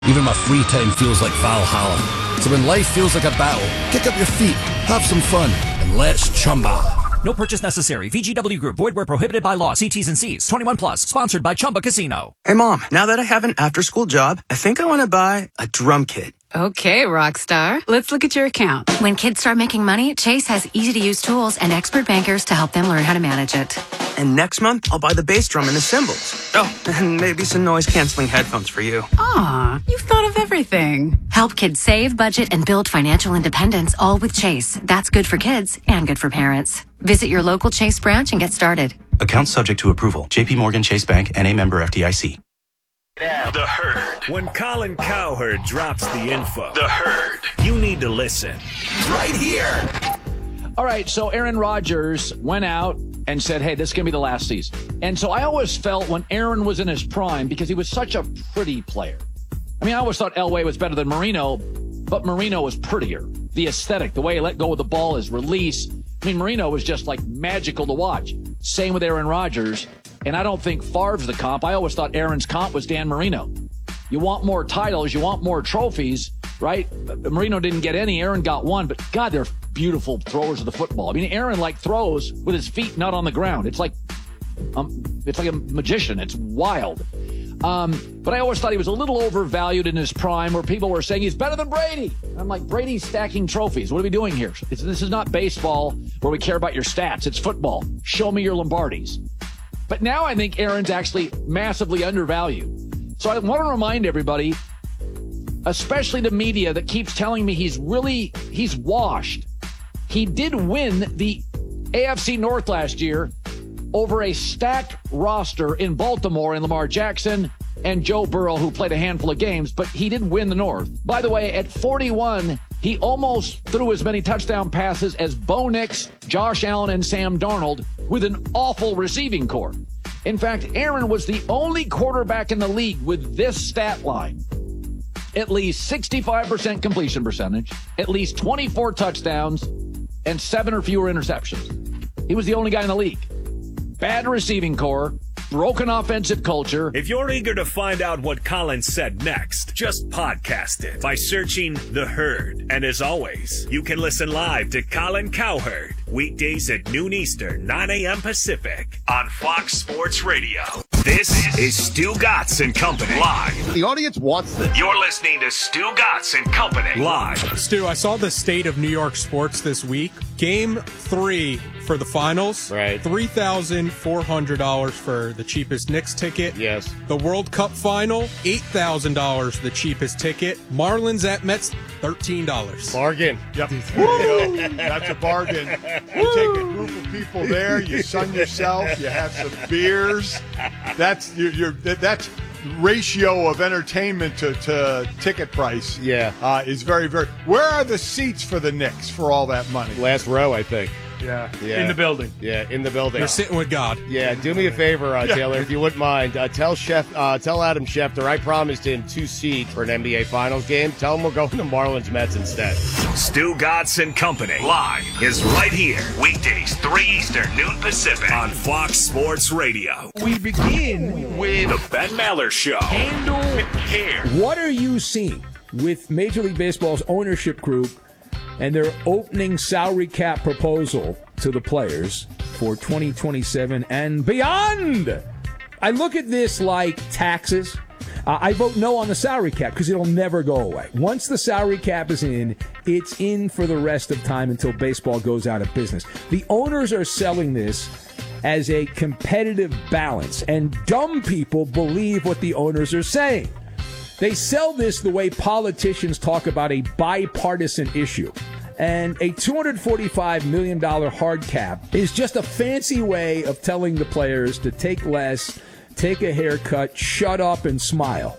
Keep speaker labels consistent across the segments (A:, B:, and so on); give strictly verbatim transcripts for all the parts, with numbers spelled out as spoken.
A: Even my free time feels like Valhalla. So when life feels like a battle, kick up your feet, have some fun, and let's Chumba.
B: No purchase necessary. V G W Group. Void where prohibited by law. See T's and C's. twenty-one plus. Sponsored by Chumba Casino.
C: Hey, Mom. Now that I have an after-school job, I think I want to buy a drum kit.
D: Okay, rock star. Let's look at your account.
E: When kids start making money, Chase has easy-to-use tools and expert bankers to help them learn how to manage it.
C: And next month, I'll buy the bass drum and the cymbals. Oh, and maybe some noise-canceling headphones for you.
D: Aw, you've thought of everything.
E: Help kids save, budget, and build financial independence, all with Chase. That's good for kids and good for parents. Visit your local Chase branch and get started.
F: Account subject to approval. J P Morgan Chase Bank, N A member F D I C.
G: The Herd. When Colin Cowherd drops the info, The Herd, you need to listen. Right here.
H: All right, so Aaron Rodgers went out and said, hey, this is going to be the last season. And so I always felt when Aaron was in his prime, because he was such a pretty player. I mean, I always thought Elway was better than Marino, but Marino was prettier. The aesthetic, the way he let go of the ball, his release. I mean, Marino was just like magical to watch. Same with Aaron Rodgers. And I don't think Favre's the comp. I always thought Aaron's comp was Dan Marino. You want more titles, you want more trophies, right? Marino didn't get any, Aaron got one, but God, they're beautiful throwers of the football. I mean, Aaron like throws with his feet not on the ground. It's like um, it's like a magician. It's wild. Um, but I always thought he was a little overvalued in his prime, where people were saying he's better than Brady. I'm like, Brady's stacking trophies. What are we doing here? It's, this is not baseball where we care about your stats. It's football. Show me your Lombardis. But now I think Aaron's actually massively undervalued. So I want to remind everybody, especially the media that keeps telling me he's really, he's washed. He did win the A F C North last year over a stacked roster in Baltimore and Lamar Jackson and Joe Burrow, who played a handful of games, but he did win the North. By the way, at forty-one, he almost threw as many touchdown passes as Bo Nix, Josh Allen, and Sam Darnold with an awful receiving corps. In fact, Aaron was the only quarterback in the league with this stat line. At least sixty-five percent completion percentage, at least twenty-four touchdowns, and seven or fewer interceptions. He was the only guy in the league. Bad receiving corps, broken offensive culture.
G: If you're eager to find out what Colin said next, just podcast it by searching The Herd. And as always, you can listen live to Colin Cowherd weekdays at noon Eastern, nine a.m. Pacific on Fox Sports Radio. This is Stu Gatz and Company live.
I: The audience wants this.
G: You're listening to Stu Gatz and Company live.
J: Stu, I saw the state of New York sports this week. Game three for the finals.
I: Right.
J: three thousand four hundred dollars for the cheapest Knicks ticket.
I: Yes.
J: The World Cup final, eight thousand dollars the cheapest ticket. Marlins at Mets, thirteen dollars.
I: Bargain. Yep. That's a bargain. You take a group of people there, you sun yourself, you have some beers. That's your, your that's ratio of entertainment to, to ticket price.
K: Yeah.
I: Uh, is very, very. Where are the seats for the Knicks for all that money?
K: Last row, I think.
I: Yeah.
K: Yeah.
I: In the building.
K: Yeah, in the building.
J: You're sitting with God.
K: Yeah, do me a favor, uh, Taylor, if you wouldn't mind. Uh, tell Chef, uh, tell Adam Schefter I promised him two seats for an N B A Finals game. Tell him we're going to Marlins Mets instead.
G: Stu Gatz and Company live is right here. Weekdays, three Eastern, noon Pacific on Fox Sports Radio.
L: We begin with
G: The Ben Maller Show.
L: Handle
G: with care.
L: What are you seeing with Major League Baseball's ownership group and their opening salary cap proposal to the players for twenty twenty-seven and beyond? I look at this like taxes. Uh, I vote no on the salary cap because it'll never go away. Once the salary cap is in, it's in for the rest of time until baseball goes out of business. The owners are selling this as a competitive balance, and dumb people believe what the owners are saying. They sell this the way politicians talk about a bipartisan issue. And a two hundred forty-five million dollars hard cap is just a fancy way of telling the players to take less, take a haircut, shut up, and smile.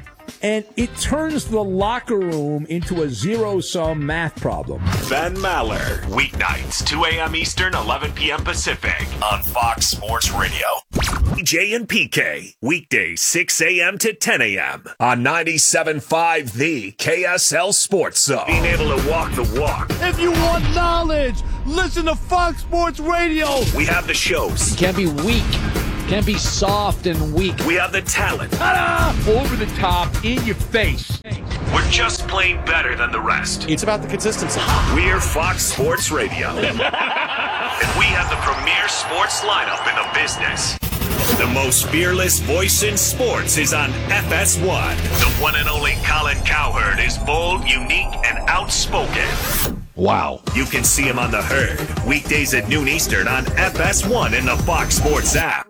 L: And it turns the locker room into a zero-sum math problem.
G: Ben Maller, weeknights, two a.m. Eastern, eleven p.m. Pacific on Fox Sports Radio. P J and P K, weekdays, six a.m. to ten a.m. on ninety-seven point five The K S L Sports Zone. Being able to walk the walk.
I: If you want knowledge, listen to Fox Sports Radio.
G: We have the shows.
H: You can't be weak. can be soft and weak.
G: We have the talent.
L: Over the top, in your face.
G: We're just plain better than the rest.
F: It's about the consistency.
G: We're Fox Sports Radio. And we have the premier sports lineup in the business. The most fearless voice in sports is on F S one. The one and only Colin Cowherd is bold, unique, and outspoken.
K: Wow.
G: You can see him on The Herd, weekdays at noon Eastern on F S one in the Fox Sports app.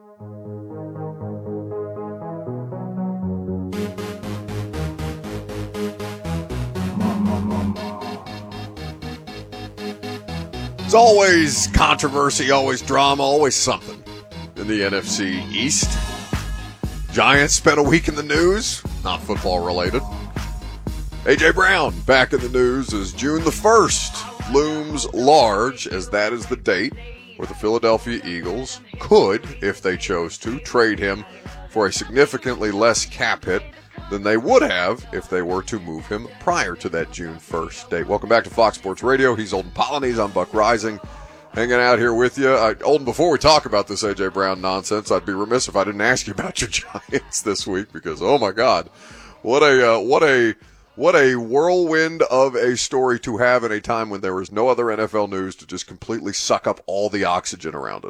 I: There's always controversy, always drama, always something in the N F C East. Giants spent a week in the news, not football related. A J. Brown back in the news as June the first looms large, as that is the date where the Philadelphia Eagles could, if they chose to, trade him for a significantly less cap hit than they would have if they were to move him prior to that June first date. Welcome back to Fox Sports Radio. He's Olden Polynice. I'm Buck Rising, hanging out here with you. I, Olden, before we talk about this A J. Brown nonsense, I'd be remiss if I didn't ask you about your Giants this week because, oh my God, what a uh, what a what a whirlwind of a story to have in a time when there was no other N F L news to just completely suck up all the oxygen around it.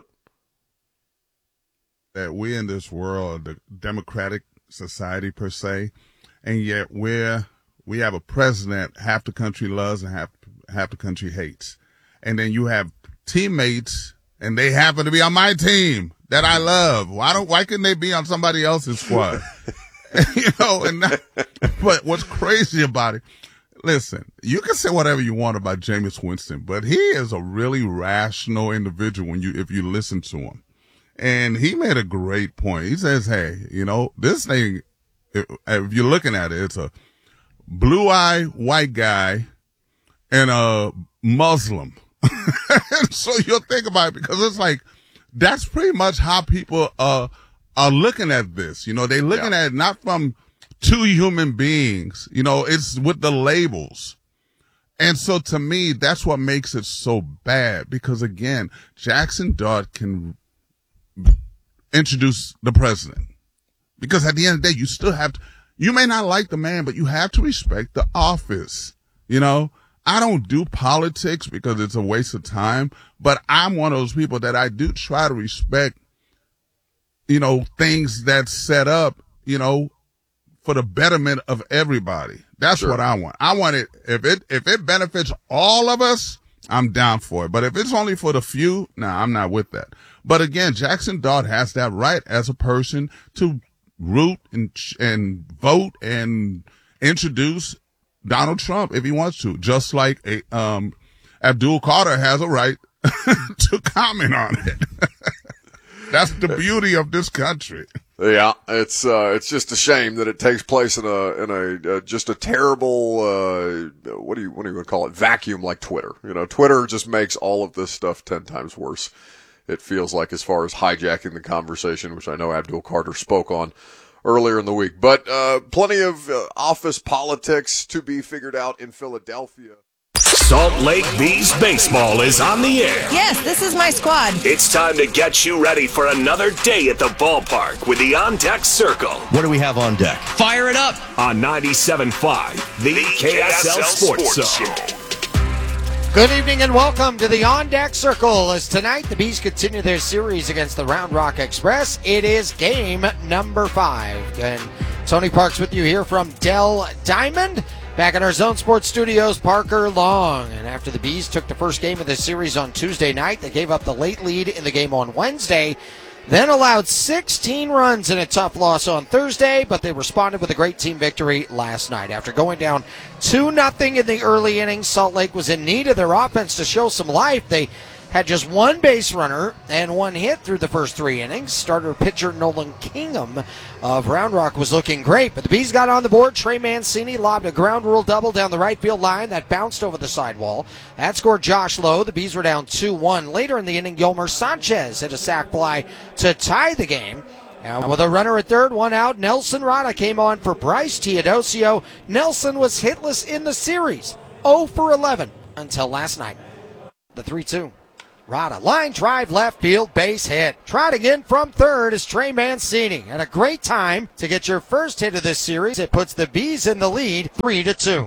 M: That we're in this world, the democratic society per se, and yet we're we have a president half the country loves and half half the country hates, and then you have teammates and they happen to be on my team that I love. Why don't why couldn't they be on somebody else's squad? You know, and that, but what's crazy about it? Listen, you can say whatever you want about Jameis Winston, but he is a really rational individual when you if you listen to him. And he made a great point. He says, hey, you know, this thing, if, if you're looking at it, it's a blue-eyed white guy and a Muslim. So you'll think about it because it's like, that's pretty much how people uh, are looking at this. You know, they're looking yeah. at it not from two human beings. You know, it's with the labels. And so to me, that's what makes it so bad because, again, Jackson Dart can introduce the president because at the end of the day, you still have to, you may not like the man, but you have to respect the office. You know, I don't do politics because it's a waste of time, but I'm one of those people that I do try to respect, you know, things that's set up, you know, for the betterment of everybody. That's sure. what I want. I want it. If it, if it benefits all of us, I'm down for it. But if it's only for the few, nah, I'm not with that. But again, Jackson Dart has that right as a person to root and and vote and introduce Donald Trump if he wants to, just like a, um, Abdul Carter has a right to comment on it. That's the beauty of this country.
I: Yeah, it's uh, it's just a shame that it takes place in a in a uh, just a terrible uh, what do you what do you want to call it vacuum like Twitter. You know, Twitter just makes all of this stuff ten times worse. It feels like, as far as hijacking the conversation, which I know Abdul Carter spoke on earlier in the week. But uh, plenty of uh, office politics to be figured out in Philadelphia.
G: Salt Lake Bees baseball is on the air.
N: Yes, this is my squad.
G: It's time to get you ready for another day at the ballpark with the On Deck Circle.
F: What do we have on deck?
G: Fire it up on ninety-seven point five, the, the K S L, K S L Sports, Sports Zone.
O: Good evening and welcome to the On Deck Circle. As tonight the Bees continue their series against the Round Rock Express. It is game number five. And Tony Parks with you here from Dell Diamond. Back in our Zone Sports Studios, Parker Long. And after the Bees took the first game of the series on Tuesday night, they gave up the late lead in the game on Wednesday, then allowed sixteen runs in a tough loss on Thursday, but they responded with a great team victory last night. After going down two nothing in the early innings, Salt Lake was in need of their offense to show some life. They had just one base runner and one hit through the first three innings. Starter pitcher Nolan Kingham of Round Rock was looking great, but the Bees got on the board. Trey Mancini lobbed a ground rule double down the right field line that bounced over the sidewall. That scored Josh Lowe. The Bees were down two one. Later in the inning, Yolmer Sanchez hit a sac fly to tie the game. And with a runner at third, one out, Nelson Rada came on for Bryce Teodosio. Nelson was hitless in the series, oh for eleven until last night. The three two. Rada, line drive, left field, base hit. Trotting in from third is Trey Mancini. And a great time to get your first hit of this series. It puts the Bees in the lead, three to two.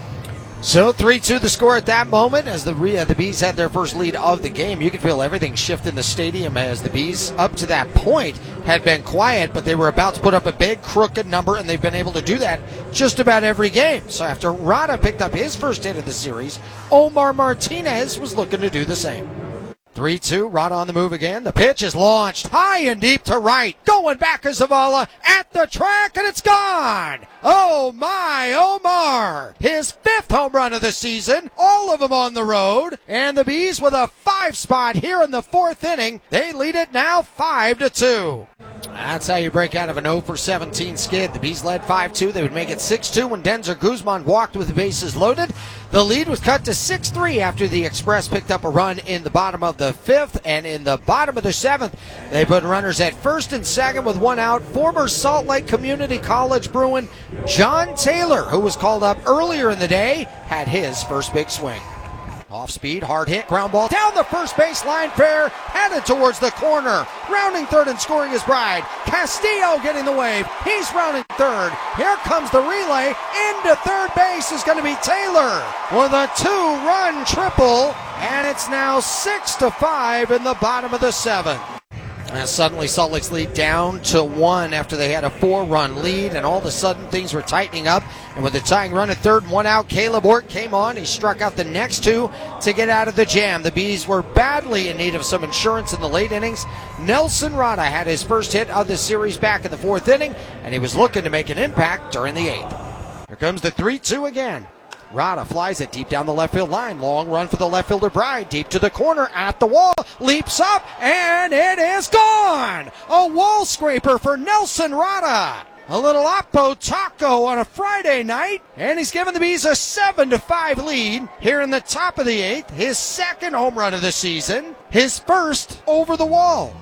O: So three two the score at that moment as the uh, the Bees had their first lead of the game. You could feel everything shift in the stadium as the Bees, up to that point, had been quiet, but they were about to put up a big crooked number, and they've been able to do that just about every game. So after Rada picked up his first hit of the series, Omar Martinez was looking to do the same. three two, Rada on the move again. The pitch is launched high and deep to right. Going back is Zavala at the track, and it's gone. Oh my, Omar. His fifth home run of the season, all of them on the road. And the Bees with a five spot here in the fourth inning. They lead it now five to two. That's how you break out of an oh for seventeen skid. The Bees led five two. They would make it six two when Denzer Guzman walked with the bases loaded. The lead was cut to six three after the Express picked up a run in the bottom of the fifth, and in the bottom of the seventh, they put runners at first and second with one out. Former Salt Lake Community College Bruin John Taylor, who was called up earlier in the day, had his first big swing. Off speed, hard hit, ground ball down the first base line, fair, headed towards the corner. Rounding third and scoring his Bride. Castillo getting the wave. He's rounding third. Here comes the relay. Into third base is going to be Taylor with a two-run triple, and it's now six to five in the bottom of the seventh. And suddenly Salt Lake's lead down to one after they had a four-run lead, and all of a sudden things were tightening up. And with the tying run at third and one out, Caleb Ort came on. He struck out the next two to get out of the jam. The Bees were badly in need of some insurance in the late innings. Nelson Rada had his first hit of the series back in the fourth inning, and he was looking to make an impact during the eighth. Here comes the three two again. Rada flies it deep down the left field line. Long run for the left fielder Bride. Deep to the corner at the wall. Leaps up, and it is gone! A wall scraper for Nelson Rada. A little Oppo Taco on a Friday night, and he's given the Bees a seven to five lead here in the top of the eighth. His second home run of the season. His first over the wall.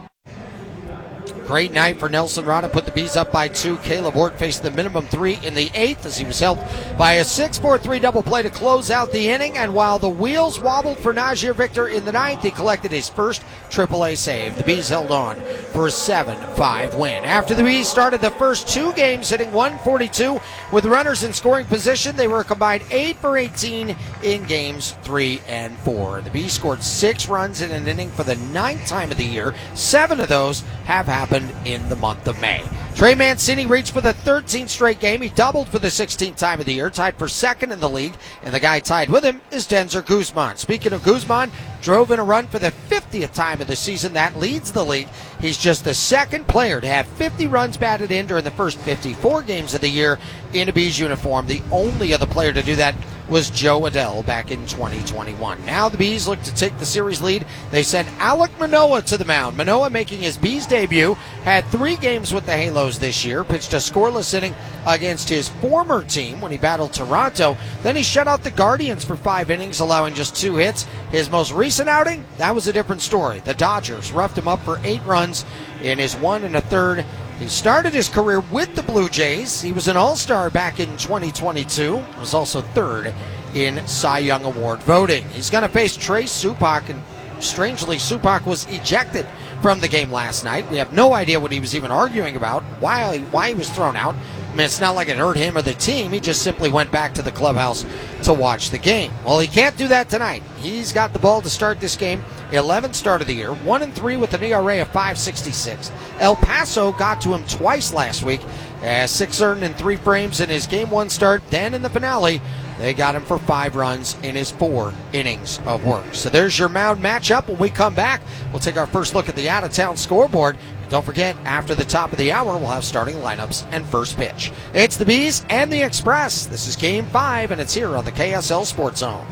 O: Great night for Nelson Rada. Put the Bees up by two. Caleb Ort faced the minimum three in the eighth as he was helped by a six four three double play to close out the inning. And while the wheels wobbled for Najir Victor in the ninth, he collected his first triple A save. The Bees held on for a seven five win. After the Bees started the first two games hitting one forty-two with runners in scoring position, they were a combined eight for eighteen in games three and four. The Bees scored six runs in an inning for the ninth time of the year. Seven of those have happened in the month of May. Trey Mancini reached for the thirteenth straight game. He doubled for the sixteenth time of the year, tied for second in the league, and the guy tied with him is Denzer Guzman. Speaking of Guzman, drove in a run for the fiftieth time of the season. That leads the league. He's just the second player to have fifty runs batted in during the first fifty-four games of the year in a Bees uniform. The only other player to do that was Joe Adell back in twenty twenty-one. Now the Bees look to take the series lead. They sent Alek Manoah to the mound. Manoah, making his Bees debut, had three games with the Halos this year, pitched a scoreless inning against his former team when he battled Toronto. Then he shut out the Guardians for five innings, allowing just two hits. His most recent outing, that was a different story. The Dodgers roughed him up for eight runs in his one and a third. He started his career with the Blue Jays. He was an All-Star back in twenty twenty-two. Was also third in Cy Young Award voting. He's going to face Trey Supak, and strangely, Supak was ejected from the game last night. We have no idea what he was even arguing about, why, why he was thrown out. I mean, it's not like it hurt him or the team. He just simply went back to the clubhouse to watch the game. Well, he can't do that tonight. He's got the ball to start this game. eleventh start of the year, one and three with an E R A of five sixty-six. El Paso got to him twice last week, as six earned in three frames in his game one start. Then in the finale, they got him for five runs in his four innings of work. So there's your mound matchup. When we come back, we'll take our first look at the out-of-town scoreboard. Don't forget, after the top of the hour, we'll have starting lineups and first pitch. It's the Bees and the Express. This is Game five, and it's here on the K S L Sports Zone.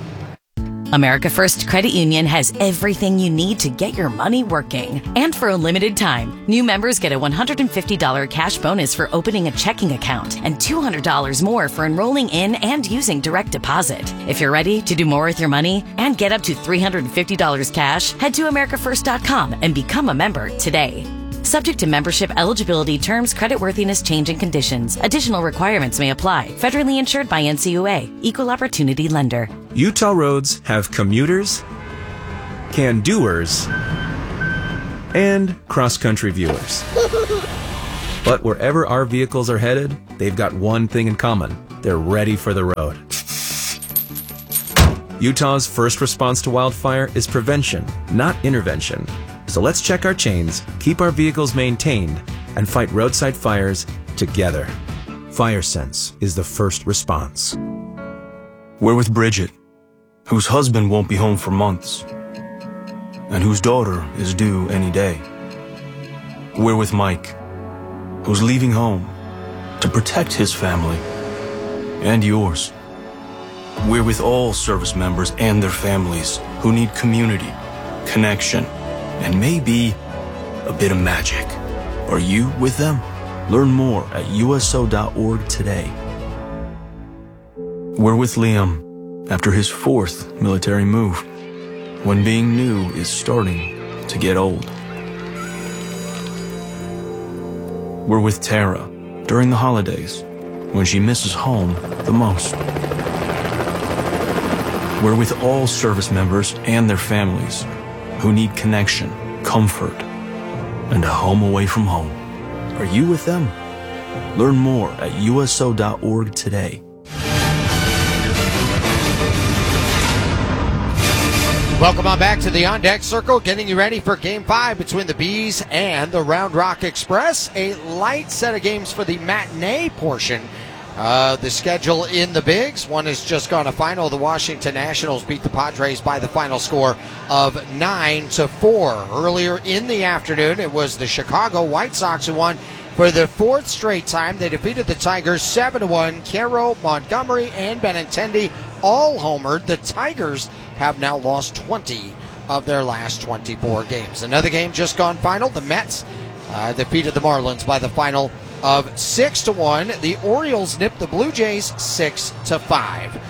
N: America First Credit Union has everything you need to get your money working. And for a limited time, new members get a one hundred fifty dollars cash bonus for opening a checking account and two hundred dollars more for enrolling in and using direct deposit. If you're ready to do more with your money and get up to three hundred fifty dollars cash, head to america first dot com and become a member today. Subject to membership eligibility, terms, creditworthiness, change, and conditions. Additional requirements may apply. Federally insured by N C U A. Equal Opportunity Lender.
P: Utah roads have commuters can-doers, and cross-country viewers. But wherever our vehicles are headed, they've got one thing in common. They're ready for the road. Utah's first response to wildfire is prevention, not intervention. So let's check our chains, keep our vehicles maintained, and fight roadside fires together. FireSense is the first response.
Q: We're with Bridget, whose husband won't be home for months, and whose daughter is due any day. We're with Mike, who's leaving home to protect his family and yours. We're with all service members and their families who need community, connection, and maybe a bit of magic. Are you with them? Learn more at U S O dot org today. We're with Liam after his fourth military move, when being new is starting to get old. We're with Tara during the holidays, when she misses home the most. We're with all service members and their families who need connection, comfort, and a home away from home. Are you with them? Learn more at U S O dot org today.
O: Welcome on back to the On Deck Circle, getting you ready for Game five between the Bees and the Round Rock Express. A light set of games for the matinee portion. Uh, the schedule in the Bigs. One has just gone to final. The Washington Nationals beat the Padres by the final score of nine to four. Earlier in the afternoon, it was the Chicago White Sox who won for the fourth straight time. They defeated the Tigers seven to one. Caro, Montgomery, and Benintendi all homered. The Tigers have now lost twenty of their last twenty-four games. Another game just gone final. The Mets uh, defeated the Marlins by the final of six to one. The Orioles nipped the Blue Jays six to five.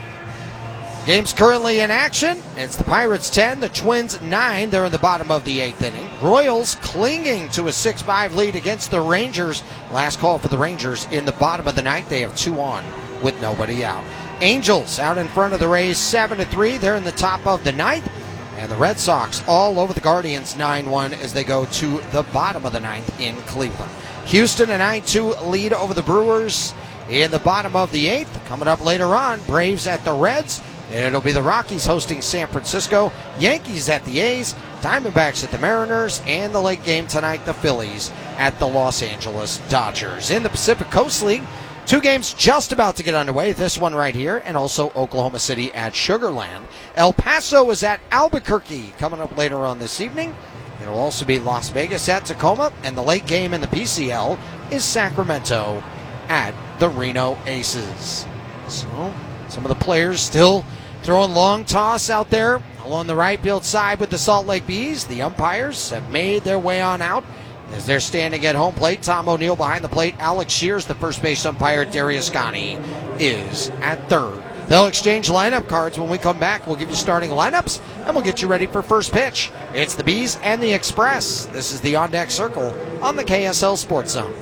O: Games currently in action. It's the Pirates ten, the Twins nine. They're in the bottom of the eighth inning. Royals clinging to a six five lead against the Rangers. Last call for the Rangers in the bottom of the ninth. They have two on with nobody out. Angels out in front of the Rays seven to three. They're in the top of the ninth. And the Red Sox all over the Guardians nine one as they go to the bottom of the ninth in Cleveland. Houston a nine two lead over the Brewers in the bottom of the eighth. Coming up later on, Braves at the Reds. And it'll be the Rockies hosting San Francisco, Yankees at the A's, Diamondbacks at the Mariners, and the late game tonight, the Phillies at the Los Angeles Dodgers. In the Pacific Coast League, two games just about to get underway. This one right here, and also Oklahoma City at Sugar Land. El Paso is at Albuquerque coming up later on this evening. It'll also be Las Vegas at Tacoma, and the late game in the P C L is Sacramento at the Reno Aces. So, some of the players still throwing long toss out there along the right field side with the Salt Lake Bees. The umpires have made their way on out as they're standing at home plate. Tom O'Neill behind the plate. Alex Shears, the first base umpire. Darius Gani is at third. They'll exchange lineup cards when we come back. We'll give you starting lineups, and we'll get you ready for first pitch. It's the Bees and the Express. This is the On Deck Circle on the K S L Sports Zone.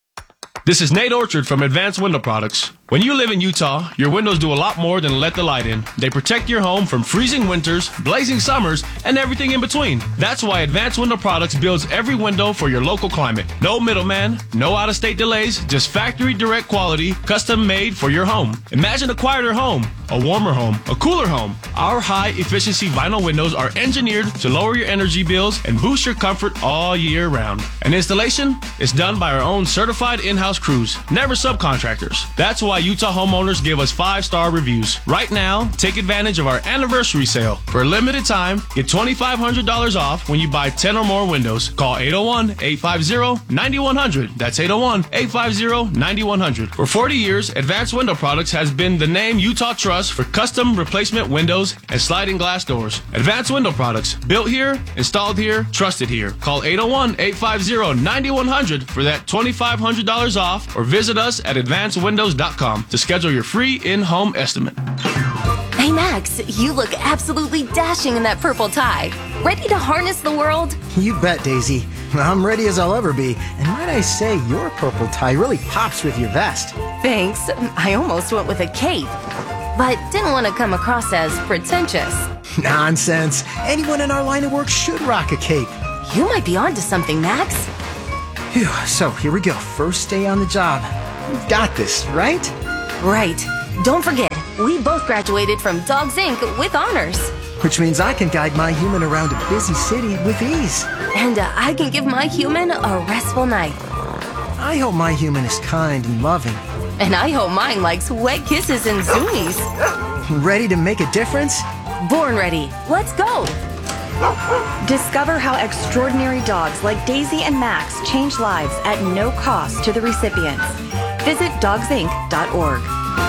R: This is Nate Orchard from Advanced Window Products. When you live in Utah, your windows do a lot more than let the light in. They protect your home from freezing winters, blazing summers, and everything in between. That's why Advanced Window Products builds every window for your local climate. No middleman, no out-of-state delays, just factory direct quality, custom made for your home. Imagine a quieter home, a warmer home, a cooler home. Our high-efficiency vinyl windows are engineered to lower your energy bills and boost your comfort all year round. And installation is done by our own certified in-house crews, never subcontractors. That's why Utah homeowners give us five-star reviews. Right now, take advantage of our anniversary sale. For a limited time, get twenty-five hundred dollars off when you buy ten or more windows. Call eight oh one, eight five zero, nine one zero zero. That's eight oh one, eight five zero, nine one zero zero. For forty years, Advanced Window Products has been the name Utah trusts for custom replacement windows and sliding glass doors. Advanced Window Products, built here, installed here, trusted here. Call eight oh one, eight five zero, nine one zero zero for that twenty-five hundred dollars off, or visit us at advanced windows dot com to schedule your free in-home estimate.
S: Hey Max, you look absolutely dashing in that purple tie. Ready to harness the world?
T: You bet, Daisy. I'm ready as I'll ever be. And might I say, your purple tie really pops with your vest.
S: Thanks. I almost went with a cape, but didn't want to come across as pretentious.
T: Nonsense. Anyone in our line of work should rock a cape.
S: You might be onto something, Max.
T: Phew, so here we go. First day on the job. We've got this, right?
S: Right. Don't forget, we both graduated from Dogs Incorporated with honors.
T: Which means I can guide my human around a busy city with ease.
S: And uh, I can give my human a restful night.
T: I hope my human is kind and loving.
S: And I hope mine likes wet kisses and zoomies.
T: Ready to make a difference?
S: Born ready. Let's go.
U: Discover how extraordinary dogs like Daisy and Max change lives at no cost to the recipients. Visit dogs inc dot org.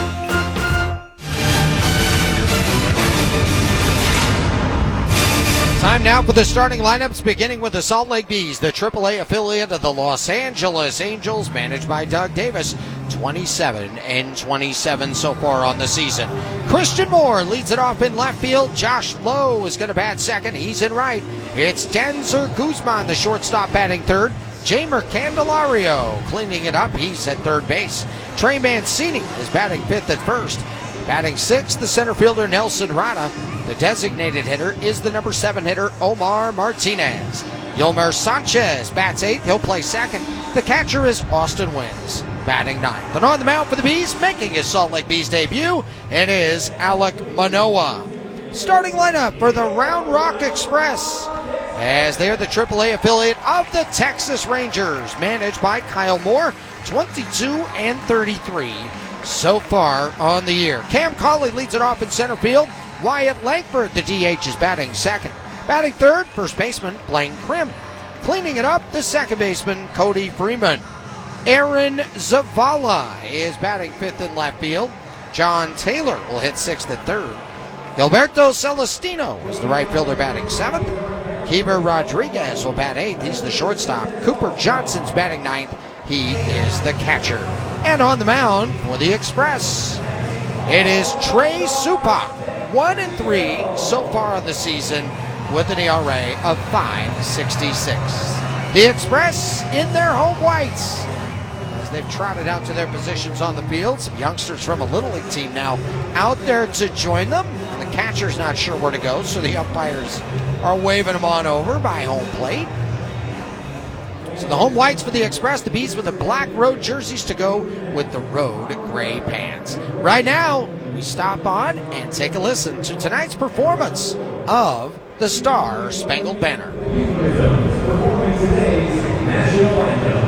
O: Time now for the starting lineups, beginning with the Salt Lake Bees, the triple A affiliate of the Los Angeles Angels, managed by Doug Davis. twenty-seven and twenty-seven so far on the season. Christian Moore leads it off in left field. Josh Lowe is going to bat second. He's in right. It's Denzer Guzman, the shortstop, batting third. Jamer Candelario cleaning it up. He's at third base. Trey Mancini is batting fifth at first. Batting sixth, the center fielder Nelson Rada. The designated hitter is the number seven hitter Omar Martinez. Yolmer Sanchez bats eighth. He'll play second. The catcher is Austin Wins, batting ninth. And on the mound for the Bees, making his Salt Lake Bees debut, it is Alek Manoah. Starting lineup for the Round Rock Express, as they are the triple A affiliate of the Texas Rangers, managed by Kyle Moore, twenty-two and thirty-three so far on the year. Cam Cauley leads it off in center field. Wyatt Langford, the D H, is batting second. Batting third, first baseman Blaine Krim. Cleaning it up, the second baseman Cody Freeman. Aaron Zavala is batting fifth in left field. John Taylor will hit sixth at third. Gilberto Celestino is the right fielder, batting seventh. Keeper Rodriguez will bat eighth. He's the shortstop. Cooper Johnson's batting ninth. He is the catcher. And on the mound for the Express, it is Trey Supak, one and three so far on the season, with an E R A of five sixty-six. The Express in their home whites, as they've trotted out to their positions on the field. Some youngsters from a Little League team now out there to join them. The catcher's not sure where to go, so the umpires are waving them on over by home plate. So the home whites for the Express, the Bees with the black road jerseys to go with the road gray pants. Right now, we stop on and take a listen to tonight's performance of the Star Spangled Banner.